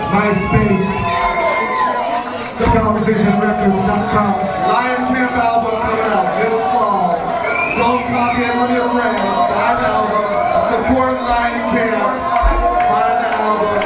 MySpace, SoundVisionRecords.com. Lion Camp album coming out this fall. Don't copy it from your friend. Buy the album. Support Lion Camp. Buy the album.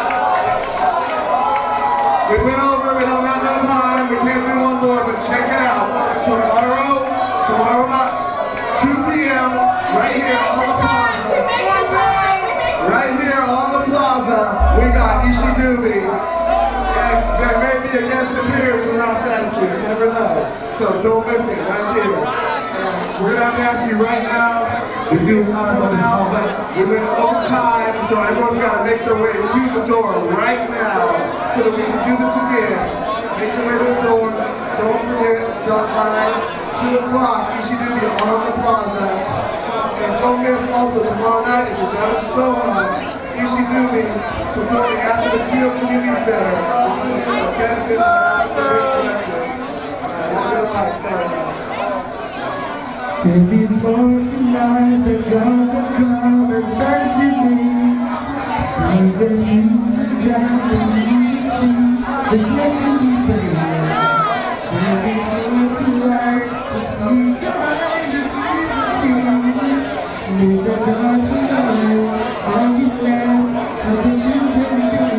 We went over, we don't have no time. We can't do one more, but check it out. Tomorrow night, 2 p.m. right here on the plaza. Right here on the plaza, we got Ishi Dubie. And there may be a guest appearance from Ross Attitude, you never know. So don't miss it right here. And we're gonna have to ask you right now. We do have one now, but we're in overtime, so everyone's gotta make their way to the door right now so that we can do this again. Make your way to the door. Don't forget, stop by 2 o'clock, Ishi Dubie on the plaza. And don't miss also tomorrow night, if you're down at Soho, Ishi Dubie performing after the Teal Community Center. This is a benefit of the Great Collective. Look at the mic, sorry now. Baby's born tonight, the gods have come and fancy things. See the fusions and the see the blessing we praise. Baby's born tonight, just leave your mind and leave your tears. Leave the joyful noise, all your plans, and the children sing.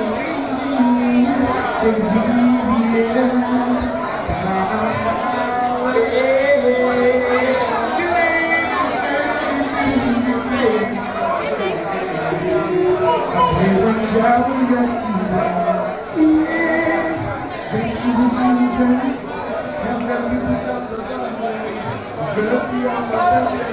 Exhibit. Travel rescue now. Yes, rescue the children. And let me pick up the runway. Mercy on the ocean.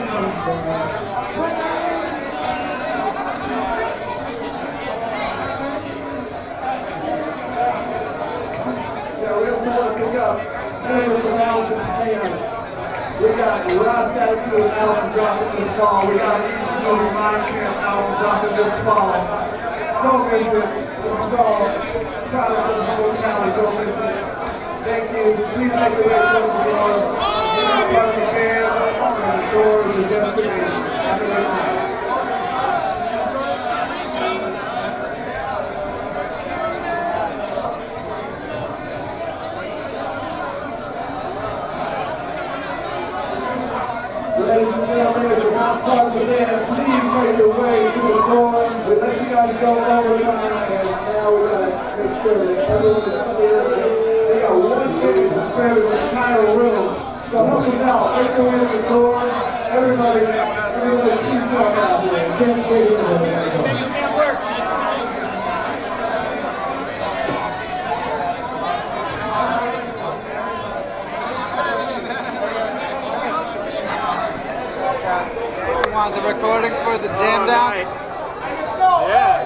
Yeah, we also want to pick up Universal House Entertainment. We got Ross Attitude album dropping this fall. We got an Ishi Dubie Lion Camp album dropping this fall. Don't miss it. This is all proud of the whole county. Don't miss it. Thank you. Please make your way towards the door. If you're not part of the band, the doors are destinations. Have a good night. Ladies and gentlemen, if you're not part of the band, please make your way to the door. We let you guys go overtime, and now we gotta make sure that everyone is clear. They got one minute to spare this entire room. So help us out. Make your way to the door. Everybody, peace out out here. Can't stay here. The recording for the jam down? Nice. Yeah.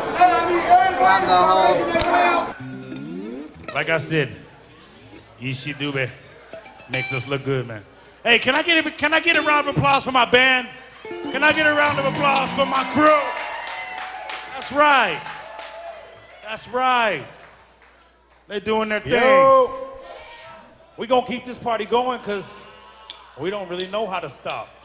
Like I said, Ishi Dubie makes us look good, man. Hey, can I get a round of applause for my band? Can I get a round of applause for my crew? That's right. That's right. They're doing their thing. We're gonna keep this party going because we don't really know how to stop.